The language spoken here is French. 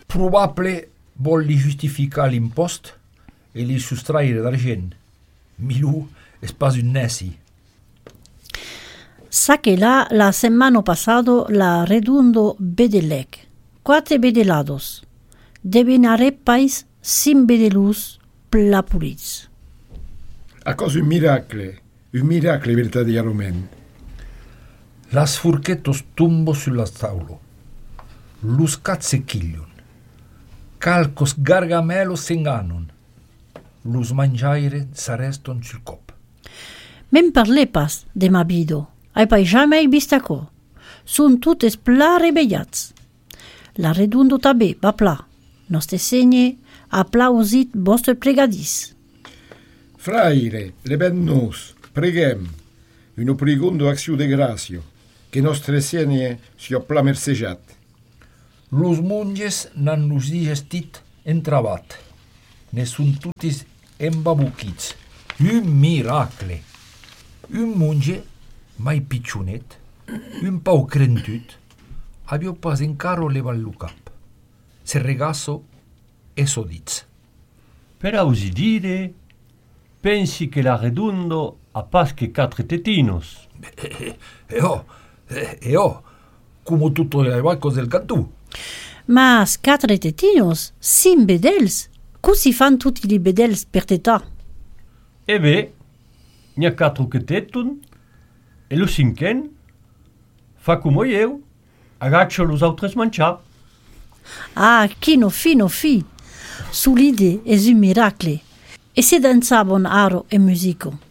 Probable vol li justificar l'impost e li sostraire d'argent. Milù és pas un neci. Sa que la semana pasado la redundo bedelec. 4 bedelados. Deben arepais sin bedelus plapuriz. A cosa un miracle verdaderamente. Las furchetos tumbo sulla taulo. Lus cazze chiglion. Calcos gargamelos s'enganon. Lus mangiaire s'arreston sul cop. Men parle pas de m'abido. Ai pai jamais bistaco. Sun tutes pla rebelliats. La redundo tabè, va pla. Noste segne applausit vostre pregadis. Fraire, le ben nos, preghem, una pregundo acțiu de gracio, che nostre segne sia pla mersejat. Los monges n'han nos digestit entrabat. Ne sun tutis embabuchits. Un miracle. Un monge mai piccionet, un pau crentut, avio pas encaro levat lu cap. Se regasso e sodits. Per ausidire, pensi che la redundo a pas che 4 tetinos. Come tutto le valcos del cantù. Mas 4 tetinos, sin bedels, così fan tutti li bedels per tetà. E beh, n'ha 4 che tetun, e lo cinquen fa come io, agaccio los autres mangiar. Ah, chino fi. Sulide es un miracle. E se danzavon aro e musico.